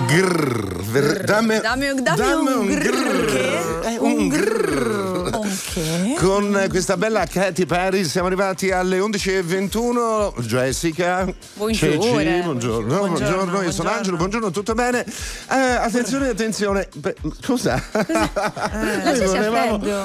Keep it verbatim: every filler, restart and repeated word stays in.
grrr, ver, dammi, dammi, dammi, dammi un grrr. Che? Eh, un grrr. Okay. Con questa bella Katy Perry siamo arrivati alle undici e ventuno. Jessica, buongiorno. Ceci, buongiorno. Buongiorno, buongiorno. Io buongiorno. sono Angelo, buongiorno, tutto bene? Eh, attenzione, attenzione. Beh, scusa. La Ceci ha freddo.